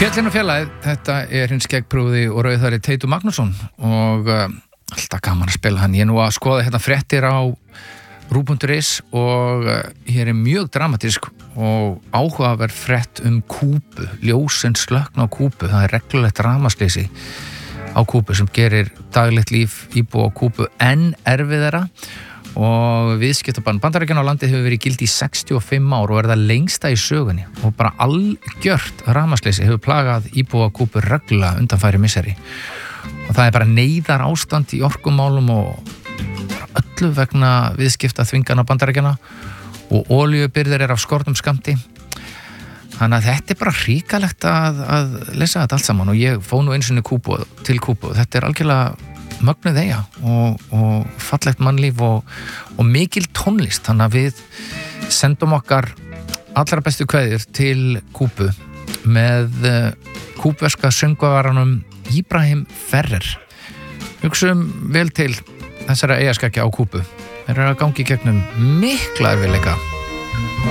Fjallinn og fjallæð, þetta hins skeggprúði og rauðhærði Teitur Magnússon og alltaf gaman að spila hann. Ég nú að skoða fréttir á rú.is og hér mjög dramatísk og áhugaverð frétt Kúbu, ljósin slökkna á Kúbu. Það reglulegt rafmagnsleysi á Kúbu sem gerir daglegt líf íbúa á Kúbu enn erfiðara og viðskiptabann Bandaríkjanna á landi hefur verið í gildi í 65 ár og það lengsta í sögunni og bara algjört rafmagnsleysi hefur plagað íbúa Kúbu reglulega undanfæri misseri og það bara neyðar ástand í orkumálum og öllu vegna viðskipta þvingana Bandaríkjanna og olíubirgðir af skornum skammti. Þannig að þetta bara hrikalegt að lesa þetta allt saman og ég fór nú einu sinni til Kúbu. Þetta algjörlega mögnuð eyja og fallegt mannlíf og mikil tónlist. Þannig að við sendum okkar allra bestu kveðjur til Kúbu með kúbverska söngvaranum Ibrahim Ferrer. Hugsum vel til þessara eyjaskeggja á Kúbu. Þeir eru að gangi gegnum mikla erfiðleika.